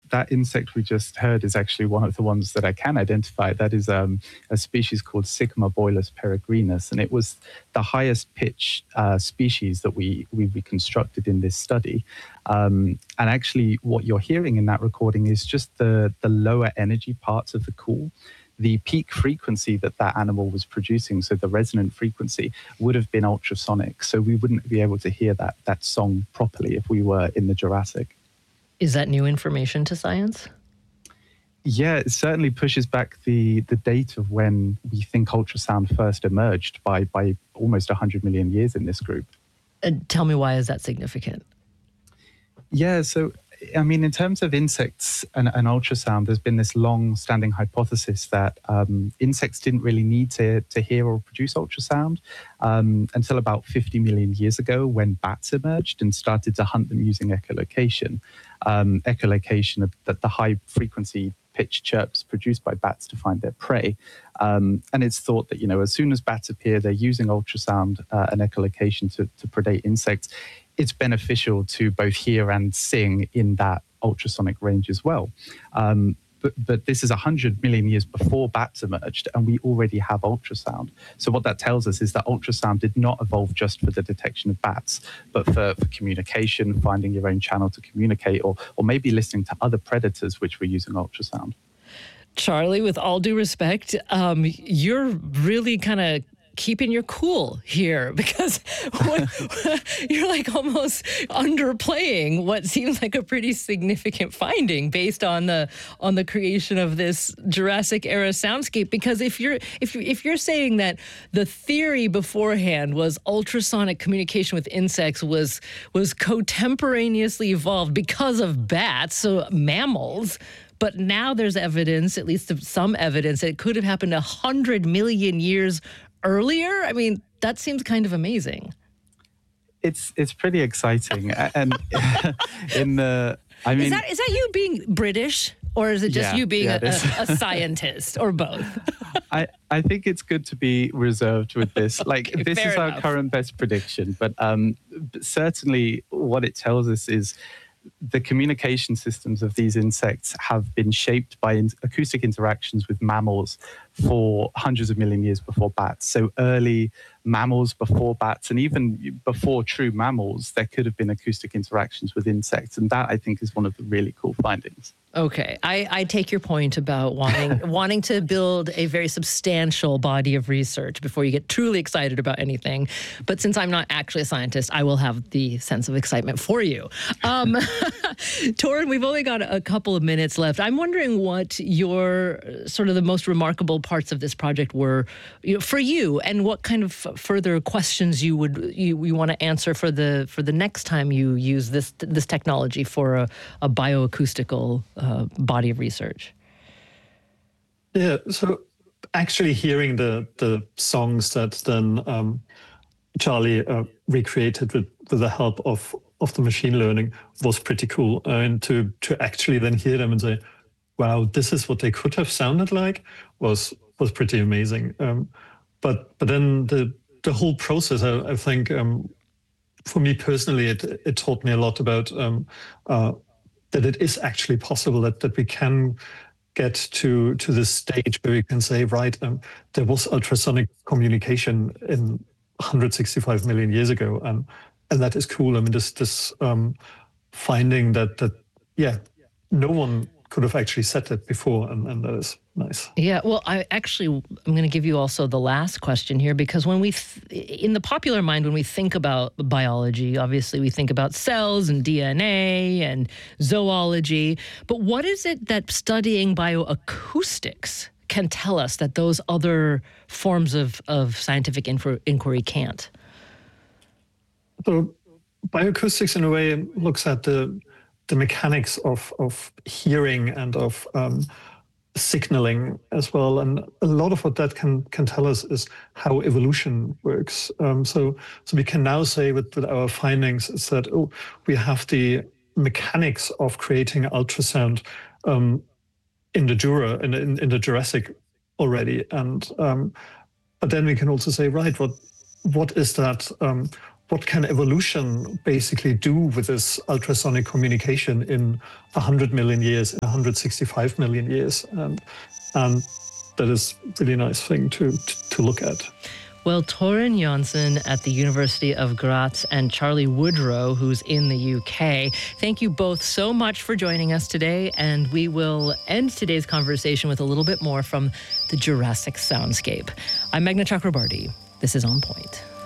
that insect we just heard is actually one of the ones that I can identify. That is a species called Sycamore peregrinus, and it was the highest pitch species that we reconstructed in this study. And actually, what you're hearing in that recording is just the lower energy parts of the call. The peak frequency that animal was producing, so the resonant frequency, would have been ultrasonic. So we wouldn't be able to hear that song properly if we were in the Jurassic. Is that new information to science? Yeah, it certainly pushes back the date of when we think ultrasound first emerged by almost 100 million years in this group. Tell me, why is that significant? Yeah, so I mean, in terms of insects and ultrasound, there's been this long-standing hypothesis that insects didn't really need to hear or produce ultrasound until about 50 million years ago, when bats emerged and started to hunt them using echolocation. Echolocation, the high-frequency pitch chirps produced by bats to find their prey. And it's thought that, as soon as bats appear, they're using ultrasound and echolocation to predate insects. It's beneficial to both hear and sing in that ultrasonic range as well. But this is 100 million years before bats emerged, and we already have ultrasound. So what that tells us is that ultrasound did not evolve just for the detection of bats, but for communication, finding your own channel to communicate, or maybe listening to other predators which were using ultrasound. Charlie, with all due respect, you're really kind of keeping your cool here, because you're like almost underplaying what seems like a pretty significant finding based on the creation of this Jurassic era soundscape. Because if you're saying that the theory beforehand was ultrasonic communication with insects was contemporaneously evolved because of bats, so mammals. But now there's evidence, at least some evidence, that it could have happened 100 million years earlier. I mean, that seems kind of amazing. It's pretty exciting, and is that you being British, or is it just you being a scientist, or both? I think it's good to be reserved with this. Like, okay, this is enough. Our current best prediction, but certainly what it tells us is the communication systems of these insects have been shaped by acoustic interactions with mammals for hundreds of million years before bats. So early mammals before bats, and even before true mammals, there could have been acoustic interactions with insects. And that, I think, is one of the really cool findings. Okay, I take your point about wanting to build a very substantial body of research before you get truly excited about anything. But since I'm not actually a scientist, I will have the sense of excitement for you. Torun, we've only got a couple of minutes left. I'm wondering what your sort of the most remarkable parts of this project were, for you, and what kind of further questions you want to answer for the next time you use this technology for a bioacoustical body of research. Yeah, so actually hearing the songs that then Charlie recreated with the help of the machine learning was pretty cool. And to actually then hear them and say, wow, this is what they could have sounded like was pretty amazing. But then the whole process, I think, for me personally, it taught me a lot about that it is actually possible that we can get to this stage where we can say, right, there was ultrasonic communication in 165 million years ago, and that is cool. I mean, this finding that no one could have actually said that before, and that is nice. Yeah, well, I'm going to give you also the last question here, because when in the popular mind, when we think about biology, obviously we think about cells and DNA and zoology, but what is it that studying bioacoustics can tell us that those other forms of scientific inquiry can't? So bioacoustics, in a way, looks at the mechanics of hearing and of signaling as well. And a lot of what that can tell us is how evolution works. So we can now say with our findings is that, we have the mechanics of creating ultrasound in the Jurassic already. And but then we can also say, right, what is that? what can evolution basically do with this ultrasonic communication in 100 million years, in 165 million years? And that is a really nice thing to look at. Well, Torun Jonsson at the University of Graz and Charlie Woodrow, who's in the UK, thank you both so much for joining us today. And we will end today's conversation with a little bit more from the Jurassic soundscape. I'm Meghna Chakrabarti. This is On Point.